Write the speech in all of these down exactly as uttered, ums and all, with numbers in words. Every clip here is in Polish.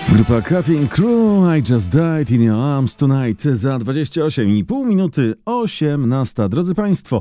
Grupa Cutting Crew, I Just Died in Your Arms Tonight za dwadzieścia osiem i pół minuty osiemnasta. Drodzy Państwo,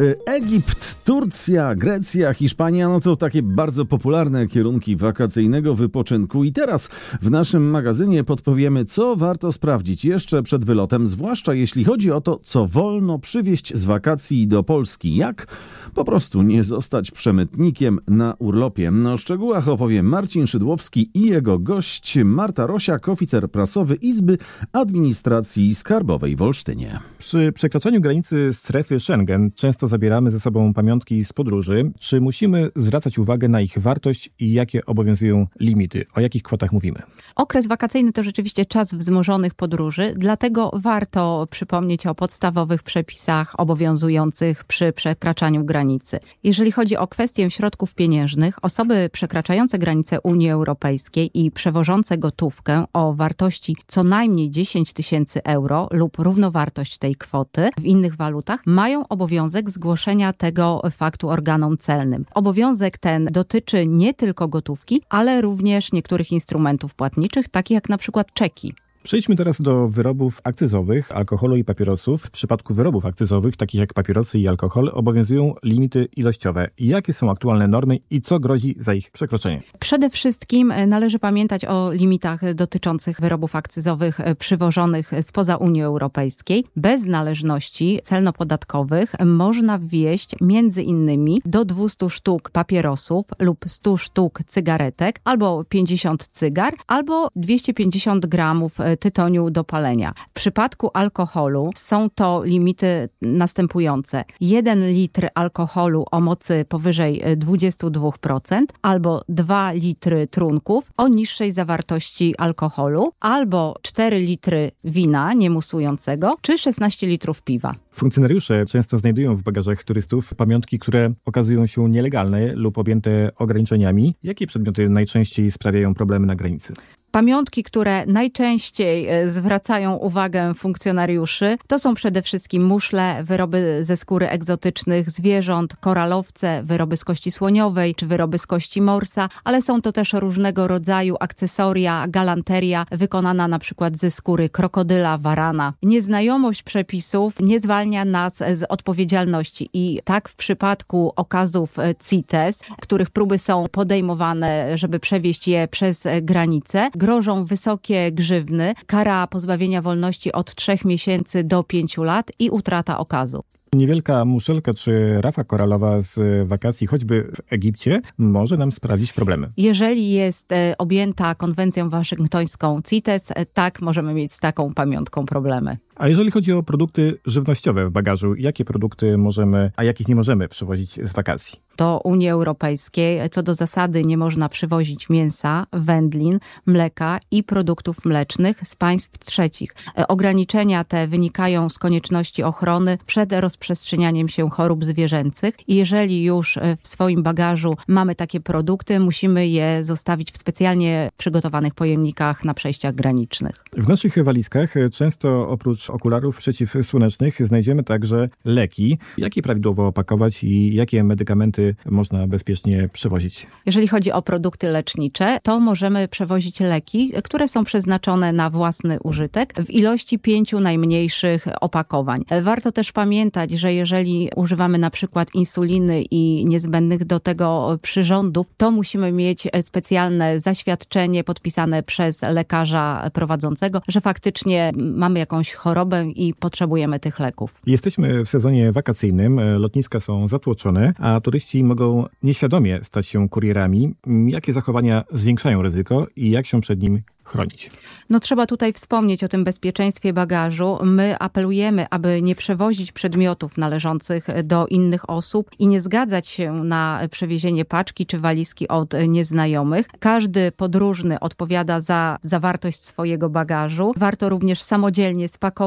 Egipt, Turcja, Grecja, Hiszpania, no to takie bardzo popularne kierunki wakacyjnego wypoczynku i teraz w naszym magazynie podpowiemy, co warto sprawdzić jeszcze przed wylotem, zwłaszcza jeśli chodzi o to, co wolno przywieźć z wakacji do Polski. Jak po prostu nie zostać przemytnikiem na urlopie. O szczegółach opowie Marcin Szydłowski i jego gość Marta Rosiak, oficer prasowy Izby Administracji Skarbowej w Olsztynie. Przy przekroczeniu granicy strefy Schengen często zabieramy ze sobą pamiątki z podróży. Czy musimy zwracać uwagę na ich wartość i jakie obowiązują limity? O jakich kwotach mówimy? Okres wakacyjny to rzeczywiście czas wzmożonych podróży, dlatego warto przypomnieć o podstawowych przepisach obowiązujących przy przekraczaniu granicy. Jeżeli chodzi o kwestię środków pieniężnych, osoby przekraczające granicę Unii Europejskiej i przewożące gotówkę o wartości co najmniej dziesięć tysięcy euro lub równowartość tej kwoty w innych walutach mają obowiązek zgłoszenia tego faktu organom celnym. Obowiązek ten dotyczy nie tylko gotówki, ale również niektórych instrumentów płatniczych, takich jak na przykład czeki. Przejdźmy teraz do wyrobów akcyzowych, alkoholu i papierosów. W przypadku wyrobów akcyzowych, takich jak papierosy i alkohol, obowiązują limity ilościowe. Jakie są aktualne normy i co grozi za ich przekroczenie? Przede wszystkim należy pamiętać o limitach dotyczących wyrobów akcyzowych przywożonych spoza Unii Europejskiej. Bez należności celno-podatkowych można wwieźć między innymi do dwieście sztuk papierosów lub sto sztuk cygaretek, albo pięćdziesiąt cygar, albo dwieście pięćdziesiąt gramów tytoniu do palenia. W przypadku alkoholu są to limity następujące. jeden litr alkoholu o mocy powyżej dwadzieścia dwa procent albo dwa litry trunków o niższej zawartości alkoholu albo cztery litry wina niemusującego czy szesnaście litrów piwa. Funkcjonariusze często znajdują w bagażach turystów pamiątki, które okazują się nielegalne lub objęte ograniczeniami. Jakie przedmioty najczęściej sprawiają problemy na granicy? Pamiątki, które najczęściej zwracają uwagę funkcjonariuszy, to są przede wszystkim muszle, wyroby ze skóry egzotycznych zwierząt, koralowce, wyroby z kości słoniowej czy wyroby z kości morsa, ale są to też różnego rodzaju akcesoria, galanteria wykonana na przykład ze skóry krokodyla, warana. Nieznajomość przepisów nie zwalnia nas z odpowiedzialności i tak w przypadku okazów CITES, których próby są podejmowane, żeby przewieźć je przez granicę, grożą wysokie grzywny, kara pozbawienia wolności od trzech miesięcy do pięciu lat i utrata okazu. Niewielka muszelka czy rafa koralowa z wakacji, choćby w Egipcie, może nam sprawić problemy. Jeżeli jest objęta konwencją waszyngtońską CITES, tak, możemy mieć z taką pamiątką problemy. A jeżeli chodzi o produkty żywnościowe w bagażu, jakie produkty możemy, a jakich nie możemy przywozić z wakacji? Do Unii Europejskiej co do zasady nie można przywozić mięsa, wędlin, mleka i produktów mlecznych z państw trzecich. Ograniczenia te wynikają z konieczności ochrony przed rozprzestrzenianiem się chorób zwierzęcych i jeżeli już w swoim bagażu mamy takie produkty, musimy je zostawić w specjalnie przygotowanych pojemnikach na przejściach granicznych. W naszych walizkach często oprócz okularów przeciwsłonecznych znajdziemy także leki. Jakie prawidłowo opakować i jakie medykamenty można bezpiecznie przewozić? Jeżeli chodzi o produkty lecznicze, to możemy przewozić leki, które są przeznaczone na własny użytek w ilości pięciu najmniejszych opakowań. Warto też pamiętać, że jeżeli używamy na przykład insuliny i niezbędnych do tego przyrządów, to musimy mieć specjalne zaświadczenie podpisane przez lekarza prowadzącego, że faktycznie mamy jakąś chorobę i potrzebujemy tych leków. Jesteśmy w sezonie wakacyjnym, lotniska są zatłoczone, a turyści mogą nieświadomie stać się kurierami. Jakie zachowania zwiększają ryzyko i jak się przed nim chronić? No trzeba tutaj wspomnieć o tym bezpieczeństwie bagażu. My apelujemy, aby nie przewozić przedmiotów należących do innych osób i nie zgadzać się na przewiezienie paczki czy walizki od nieznajomych. Każdy podróżny odpowiada za zawartość swojego bagażu. Warto również samodzielnie spakować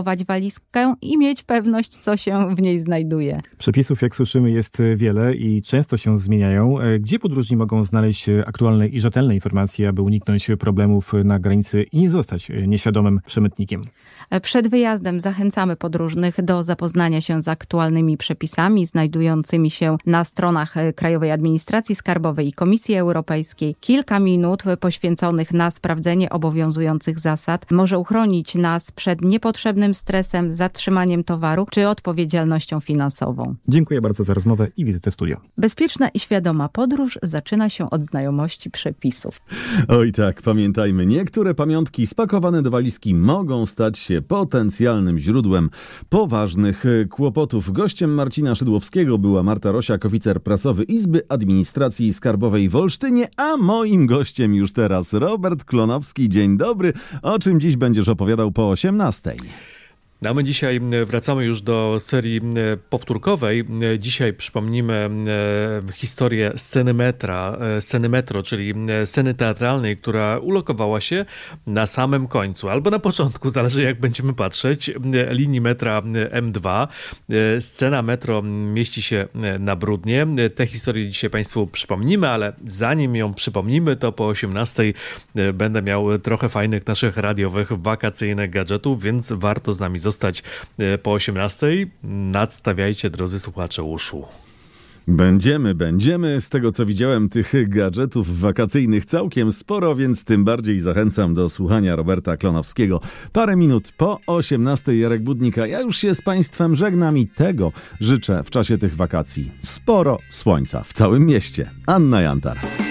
spakować walizkę i mieć pewność, co się w niej znajduje. Przepisów, jak słyszymy, jest wiele i często się zmieniają. Gdzie podróżni mogą znaleźć aktualne i rzetelne informacje, aby uniknąć problemów na granicy i nie zostać nieświadomym przemytnikiem? Przed wyjazdem zachęcamy podróżnych do zapoznania się z aktualnymi przepisami znajdującymi się na stronach Krajowej Administracji Skarbowej i Komisji Europejskiej. Kilka minut poświęconych na sprawdzenie obowiązujących zasad może uchronić nas przed niepotrzebnym stresem, zatrzymaniem towaru czy odpowiedzialnością finansową. Dziękuję bardzo za rozmowę i wizytę w studio. Bezpieczna i świadoma podróż zaczyna się od znajomości przepisów. Oj tak, pamiętajmy, niektóre pamiątki spakowane do walizki mogą stać się potencjalnym źródłem poważnych kłopotów. Gościem Marcina Szydłowskiego była Marta Rosiak, oficer prasowy Izby Administracji Skarbowej w Olsztynie, a moim gościem już teraz Robert Klonowski. Dzień dobry. O czym dziś będziesz opowiadał po osiemnastej? A my dzisiaj wracamy już do serii powtórkowej. Dzisiaj przypomnimy historię sceny metra, sceny metro, czyli sceny teatralnej, która ulokowała się na samym końcu, albo na początku, zależy jak będziemy patrzeć, linii metra M dwa. Scena metro mieści się na Bródnie. Tę historię dzisiaj Państwu przypomnimy, ale zanim ją przypomnimy, to po osiemnastej będę miał trochę fajnych naszych radiowych, wakacyjnych gadżetów, więc warto z nami zostać. Zostać po osiemnastej. Nadstawiajcie, drodzy słuchacze, uszu. Będziemy, będziemy. Z tego, co widziałem, tych gadżetów wakacyjnych całkiem sporo, więc tym bardziej zachęcam do słuchania Roberta Klonowskiego. Parę minut po osiemnastej. Jarek Budnika. Ja już się z Państwem żegnam i tego życzę w czasie tych wakacji. Sporo słońca w całym mieście. Anna Jantar.